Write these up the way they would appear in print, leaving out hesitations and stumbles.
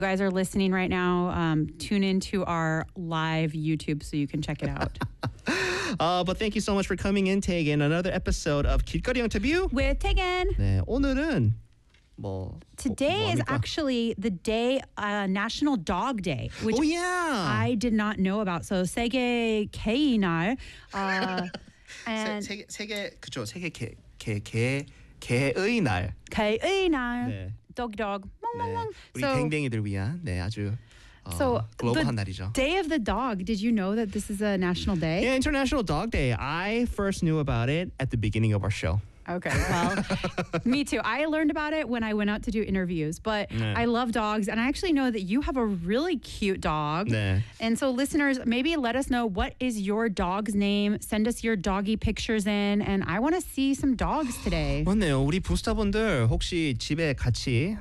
guys are listening right now, tune into our live YouTube so you can check it out. But thank you so much for coming in, Taegan. Another episode of 길거리 인터뷰 With Taegan. 네, 오늘은 뭐 Today is 뭐합니까? actually the day, National Dog Day, which Oh yeah. I did not know about. So 세계 개의 날. And 세계 그죠? 세계 개의 날. 개의 날. 네. Dog dog. 네. 우리 So- 댕댕이들 위한 네 아주 So 글로벌한 the 날이죠. Day of the Dog. Did you know that this is a national day? Yeah, International Dog Day. I first knew about it at the beginning of our show. Okay, well, me too. I learned about it when I went out to do interviews, but 네. I love dogs, and I actually know that you have a really cute dog. 네. And so, listeners, maybe let us know, what is your dog's name? Send us your doggy pictures in, and I want to see some dogs today. 맞네요. 우리 부스터분들 혹시 집에 같이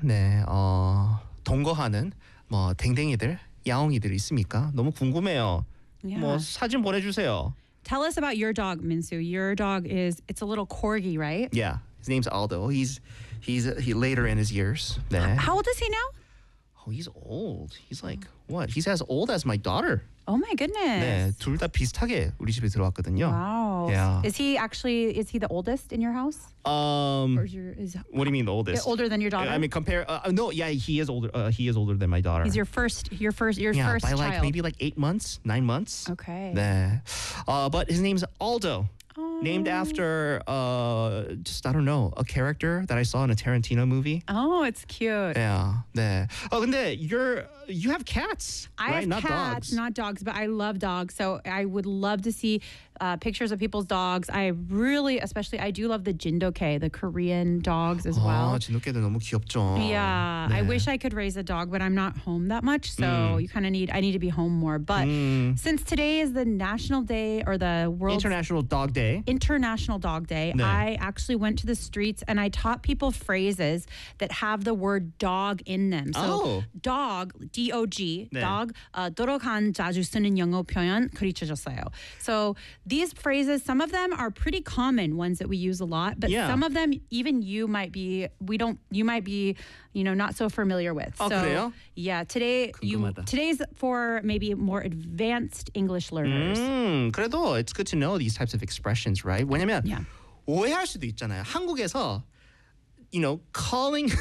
동거하는 뭐 댕댕이들, 야옹이들 있습니까? 너무 궁금해요. Yeah. 뭐 사진 보내주세요. Tell us about your dog, Minsu. Your dog it's a little corgi, right? Yeah, his name's Aldo. He's later in his years. 네. How old is he now? Oh, he's old. He's like what? He's as old as my daughter. Oh my goodness. 네, 둘 다 비슷하게 우리 집에 들어왔거든요. Wow. Yeah. Is he the oldest in your house? Or is What do you mean the oldest? older than your daughter? I mean, compare. No, yeah, he is older. He is older than my daughter. He's your first yeah, first by child. like maybe like 8 months, 9 months. Okay. 네. But his name's Aldo. Oh. Named after just I don't know, a character that I saw in a Tarantino movie. Oh, it's cute. Yeah. 네. 근데 you have cats, I right? have Not cats, dogs. not dogs, but I love dogs. So I would love to see pictures of people's dogs. I do love the Jindoke, the Korean dogs as well. 진돗개들 너무 귀엽죠. Yeah, I 네. wish I could raise a dog, but I'm not home that much, so I need to be home more. But since today is the National Day or the World International Dog Day. International Dog Day, 네. I actually went to the streets and I taught people phrases that have the word dog in them. So dog, D-O-G, 네. dog, 들어간 자주 쓰는 영어 표현 가르쳐줬어요. So these phrases, some of them are pretty common ones that we use a lot, but Yeah. some of them even you might be not so familiar with. 아, So 그래요? yeah, 궁금하다. today's for maybe more advanced English learners. 그래도 it's good to know these types of expressions, right? 왜냐면 Yeah. 오해할 수도 있잖아요. 한국에서 calling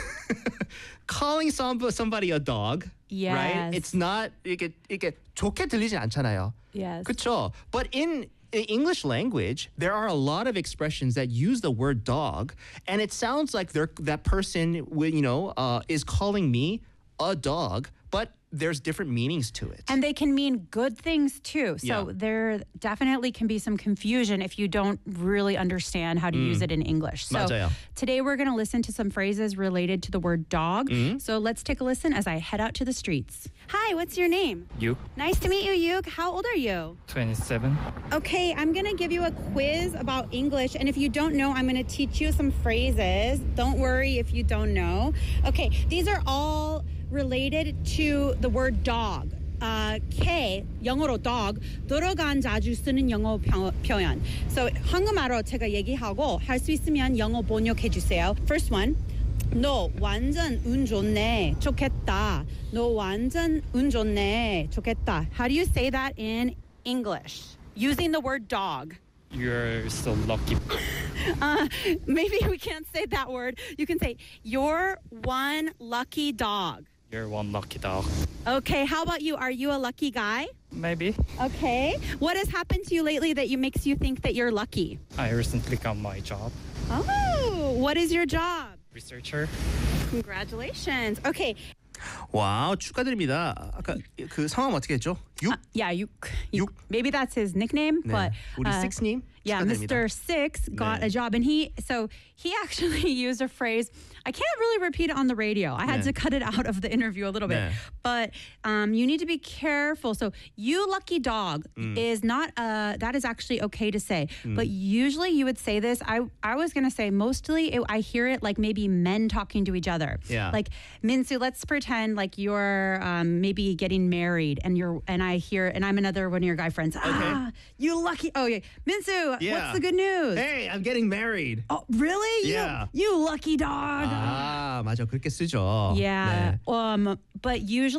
somebody a dog, right? Yes. It's not 이게 좋게 들리진 않잖아요. Yes. 그렇죠? But in English language, there are a lot of expressions that use the word dog, and it sounds like that person is calling me a dog, but there's different meanings to it. And they can mean good things too. So Yeah. there definitely can be some confusion if you don't really understand how to use it in English. So 맞아요. today we're going to listen to some phrases related to the word dog. So let's take a listen as I head out to the streets. Hi, what's your name? You, Nice to meet you, Yuk. How old are you? 27. Okay, I'm going to give you a quiz about English. And if you don't know, I'm going to teach you some phrases. Don't worry if you don't know. Okay, these are all related to the word dog. K, 영어로 dog, 들어간 자주 쓰는 영어 표현. So 한국말로 제가 얘기하고 할 수 있으면 영어 번역해 주세요. First one. 너 완전 운 좋네. 좋겠다. 너 완전 운 좋네. 좋겠다. How do you say that in English? Using the word dog. You're so lucky. Maybe we can't say that word. You can say, you're one lucky dog. You're one lucky dog. Okay, how about you? Are you a lucky guy? Maybe. Okay. What has happened to you lately that makes you think that you're lucky? I recently got my job. Oh, what is your job? Researcher. Congratulations. Okay. 와우, 축하드립니다. 아까 그 성함 어떻게 했죠? Yeah, you. Yuk. Maybe that's his nickname, 네. but 우리 Six님 yeah, 축하드립니다. Mr. Six got 네. a job, and he actually used a phrase. I can't really repeat it on the radio. I had 네. to cut it out of the interview a little bit. 네. But you need to be careful. So, you lucky dog is not that is actually okay to say. But usually you would say this. I was gonna say mostly I hear it like maybe men talking to each other. Yeah. Like, Minsu, let's pretend like you're maybe getting married and I'm another one of your guy friends. Ah, you lucky. Oh yeah, Minsu, you? Yeah. What's the good news? Hey, I'm getting married. Oh, really? Yeah. You lucky dog. 아, 맞아. 그렇게 쓰죠. Yeah. 네. But usually